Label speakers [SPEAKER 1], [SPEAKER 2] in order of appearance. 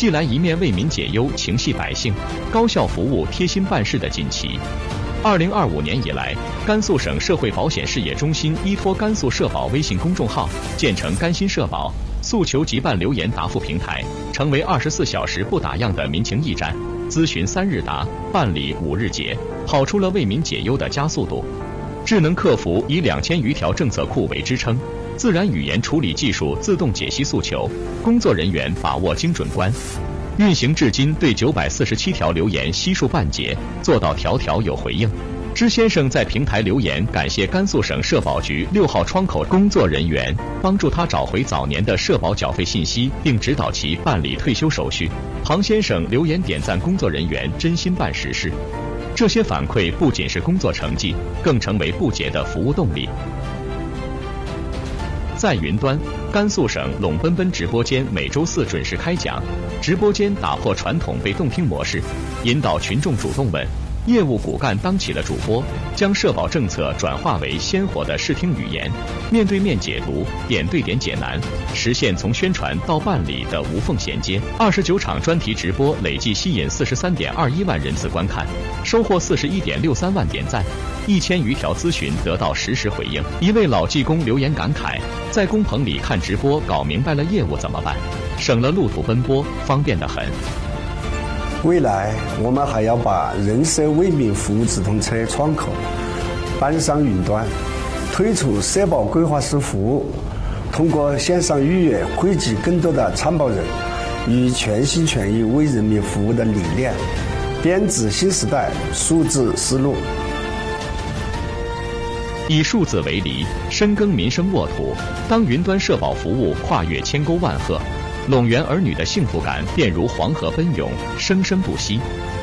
[SPEAKER 1] 既来一面为民解忧、情系百姓，高效服务、贴心办事的锦旗。2025年以来，甘肃省社会保险事业中心依托甘肃社保微信公众号，建成甘心社保诉求即办留言答复平台，成为24小时不打烊的民情驿站，咨询3日答，办理5日结，跑出了为民解忧的加速度。智能客服以2000余条政策库为支撑，自然语言处理技术自动解析诉求，工作人员把握精准关。运行至今，对947条留言悉数办结，做到条条有回应。支先生在平台留言感谢甘肃省社保局6号窗口工作人员帮助他找回早年的社保缴费信息，并指导其办理退休手续。庞先生留言点赞工作人员真心办实事。这些反馈不仅是工作成绩，更成为不竭的服务动力。在云端，甘肃省陇奔奔直播间每周4准时开讲，直播间打破传统被动听模式，引导群众主动问。业务骨干当起了主播，将社保政策转化为鲜活的视听语言，面对面解读，点对点解难，实现从宣传到办理的无缝衔接。29场专题直播累计吸引43.21万人次观看，收获41.63万点赞，1000余条咨询得到实时回应。一位老技工留言感慨，在工棚里看直播搞明白了业务怎么办，省了路途奔波，方便得很。
[SPEAKER 2] 未来我们还要把人社为民服务直通车窗口搬上云端，推出社保规划师服务，通过线上预约汇集更多的参保人与全心全意为人民服务的理念，编织新时代数字思路。
[SPEAKER 1] 以数字为犁，深耕民生沃土。当云端社保服务跨越千沟万壑，陇源儿女的幸福感便如黄河奔涌，生生不息。